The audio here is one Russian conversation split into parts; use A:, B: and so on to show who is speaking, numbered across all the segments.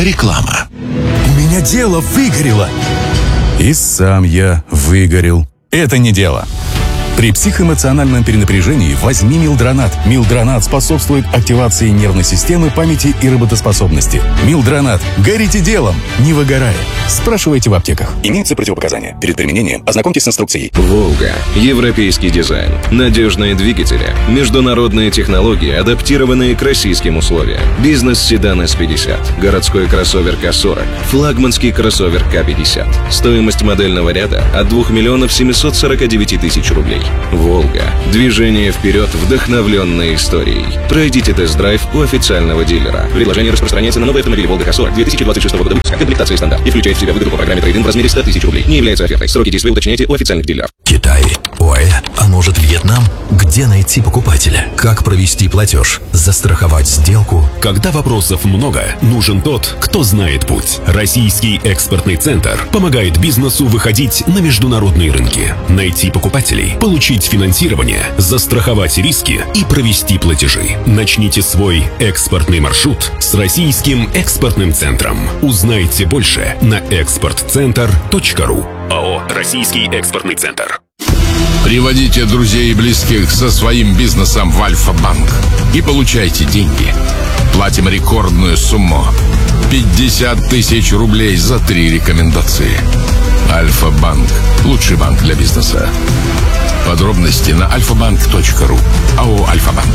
A: Реклама.
B: У меня дело выгорело.
C: И сам я выгорел. Это не дело. При психоэмоциональном перенапряжении возьми Милдронат. Милдронат способствует активации нервной системы, памяти и работоспособности. Милдронат. Горите делом, не выгорая. Спрашивайте в аптеках. Имеются противопоказания. Перед применением ознакомьтесь с инструкцией.
D: «Волга». Европейский дизайн. Надежные двигатели. Международные технологии, адаптированные к российским условиям. Бизнес-седан S50. Городской кроссовер К40. Флагманский кроссовер К50. Стоимость модельного ряда от 2 миллионов 749 тысяч рублей. «Волга». Движение вперед, вдохновленное историей. Пройдите тест-драйв у официального дилера. Предложение распространяется на новые автомобили «Волга К40» 2026 года выпуска. Комплектация стандарт и включает в себя выгоду по программе трейд-ин в размере 100 тысяч рублей. Не является офертой. Сроки действия уточняйте у официальных дилеров.
A: Китай, ОАЭ, а может Вьетнам? Где найти покупателя? Как провести платеж? Застраховать сделку?
E: Когда вопросов много, нужен тот, кто знает путь. Российский экспортный центр помогает бизнесу выходить на международные рынки, найти покупателей, получить финансирование, застраховать риски и провести платежи. Начните свой экспортный маршрут с Российским экспортным центром. Узнайте больше на экспортцентр.ру. АО «Российский экспортный центр».
F: Приводите друзей и близких со своим бизнесом в Альфа-банк и получайте деньги. Платим рекордную сумму – 50 тысяч рублей за 3 рекомендации. Альфа-банк – лучший банк для бизнеса. Подробности на alfabank.ru. АО «Альфа-банк».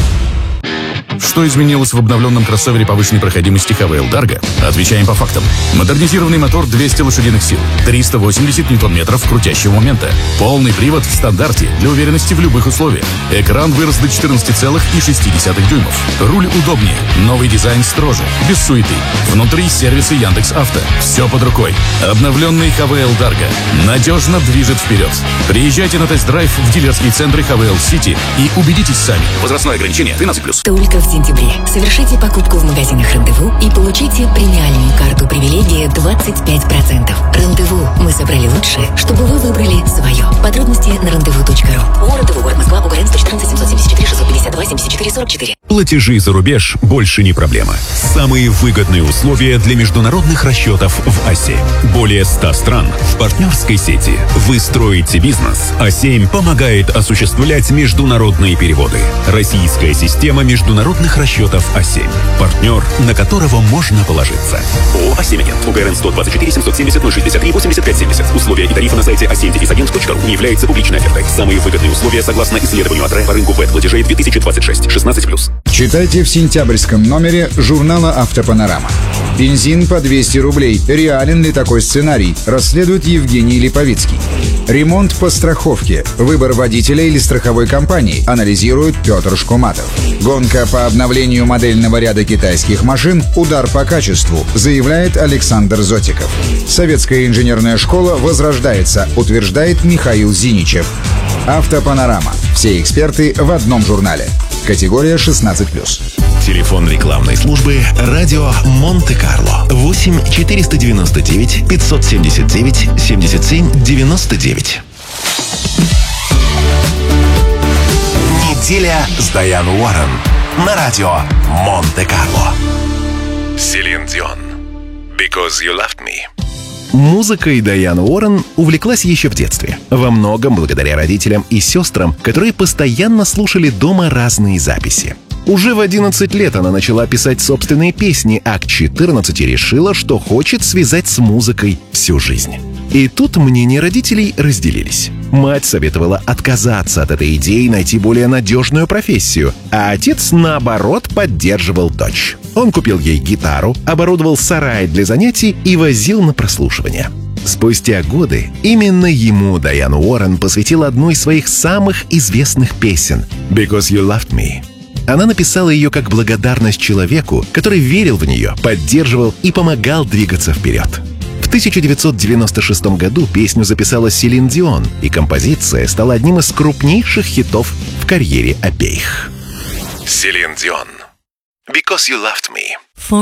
C: Что изменилось в обновленном кроссовере повышенной проходимости ХВЛ Дарго? Отвечаем по фактам. Модернизированный мотор 200 лошадиных сил, 380 ньютон-метров крутящего момента, полный привод в стандарте для уверенности в любых условиях. Экран вырос до 14,6 дюймов. Руль удобнее, новый дизайн строже, без суеты. Внутри сервисы Яндекс.Авто. Все под рукой. Обновленный ХВЛ Дарго надежно движет вперед. Приезжайте на тест-драйв в дилерские центры ХВЛ Сити и убедитесь сами. Возрастное ограничение 13+.
G: Только в сентябре. Совершите покупку в магазинах «Рандеву» и получите премиальную карту «Привилегия» 25%. «Рандеву». Мы собрали лучшее, чтобы вы выбрали свое. Подробности на рандеву.ру. ООО «Рандеву», город Москва, УГРН 114 774 652 74 44.
E: Платежи за рубеж больше не проблема. Самые выгодные условия для международных расчетов в А7. Более 100 стран в партнерской сети. Вы строите бизнес. А7 помогает осуществлять международные переводы. Российская система международных расчетов А7. Партнер, на которого можно положиться. ООО «А7 Агент». УГРН 124 770 063 85 70. Условия и тарифы на сайте a7-agent.ru не являются публичной офертой. Самые выгодные условия согласно исследованию АТРЭ по рынку ВЭД-платежей 2026. 16+.
H: Читайте в сентябрьском номере журнала «Автопанорама». Бензин по 200 рублей. Реален ли такой сценарий? Расследует Евгений Липовицкий. Ремонт по страховке. Выбор водителя или страховой компании. Анализирует Петр Шкуматов. Гонка по обновлению модельного ряда китайских машин. Удар по качеству, заявляет Александр Зотиков. Советская инженерная школа возрождается, утверждает Михаил Зиничев. «Автопанорама». Все эксперты в одном журнале. Категория 16+.
A: Телефон рекламной службы «Радио Монте-Карло» 8 499 579 77 99. Неделя с Дайан Уоррен на радио Монте-Карло. Селин Дион. Because You Loved Me.
I: Музыкой Дайан Уоррен увлеклась еще в детстве. Во многом благодаря родителям и сестрам, которые постоянно слушали дома разные записи. Уже в 11 лет она начала писать собственные песни, а к 14 решила, что хочет связать с музыкой всю жизнь. И тут мнения родителей разделились. Мать советовала отказаться от этой идеи и найти более надежную профессию, а отец, наоборот, поддерживал дочь. Он купил ей гитару, оборудовал сарай для занятий и возил на прослушивание. Спустя годы именно ему Дайан Уоррен посвятил одну из своих самых известных песен «Because You Loved Me». Она написала ее как благодарность человеку, который верил в нее, поддерживал и помогал двигаться вперед. В 1996 году песню записала Селин Дион, и композиция стала одним из крупнейших хитов в карьере обеих.
A: Селин Дион. Because You Loved Me.